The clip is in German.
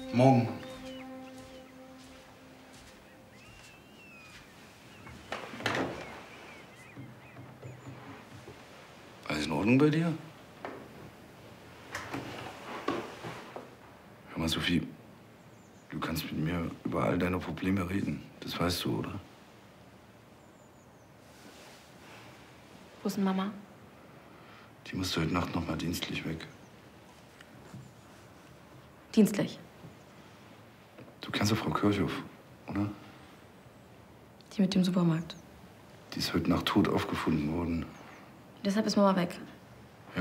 Morgen. Alles in Ordnung bei dir? Hör mal, Sophie, du kannst mit mir über all deine Probleme reden. Das weißt du, oder? Wo ist denn Mama? Die musste heute Nacht noch mal dienstlich weg. Dienstlich? Du kennst doch Frau Kirchhoff, oder? Die mit dem Supermarkt. Die ist heute Nacht tot aufgefunden worden. Deshalb ist Mama weg.